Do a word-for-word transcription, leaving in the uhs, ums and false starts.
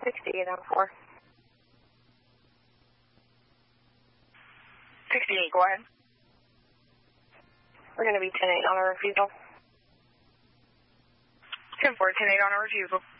sixty-eight on four. sixty-eight, go ahead. We're going to be ten eight on a refusal. ten four, ten eight on a refusal.